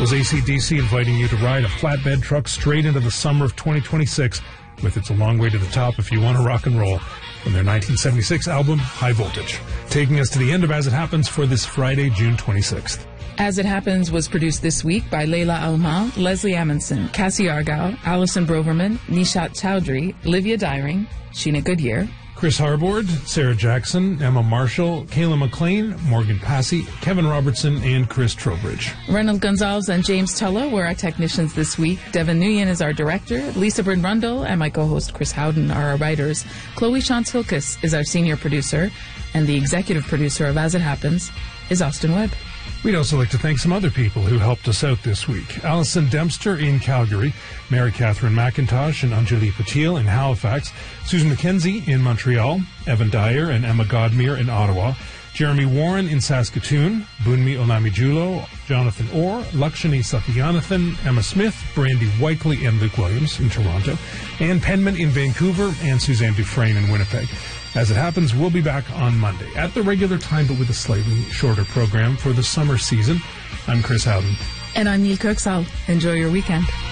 Was AC/DC inviting you to ride a flatbed truck straight into the summer of 2026 with It's a Long Way to the Top If You Want to Rock and Roll from their 1976 album, High Voltage. Taking us to the end of As It Happens for this Friday, June 26th. As It Happens was produced this week by Layla Alma, Leslie Amundsen, Cassie Argyle, Allison Broverman, Nishat Chowdhury, Livia Dyring, Sheena Goodyear, Chris Harbord, Sarah Jackson, Emma Marshall, Kayla McLean, Morgan Passy, Kevin Robertson, and Chris Trowbridge. Reynolds Gonzalez and James Tullo were our technicians this week. Devin Nguyen is our director. Lisa Bryn Rundle and my co-host Chris Howden are our writers. Chloe Shantz-Hilkes is our senior producer. And the executive producer of As It Happens is Austin Webb. We'd also like to thank some other people who helped us out this week. Alison Dempster in Calgary, Mary Catherine McIntosh and Anjali Patil in Halifax, Susan McKenzie in Montreal, Evan Dyer and Emma Godmere in Ottawa, Jeremy Warren in Saskatoon, Bunmi Olamijulo, Jonathan Orr, Lakshmi Sathyanathan, Emma Smith, Brandy Whiteley and Luke Williams in Toronto, Ann Penman in Vancouver, and Suzanne Dufresne in Winnipeg. As It Happens, we'll be back on Monday at the regular time, but with a slightly shorter program for the summer season. I'm Chris Howden. And I'm Neil Kirksall. Enjoy your weekend.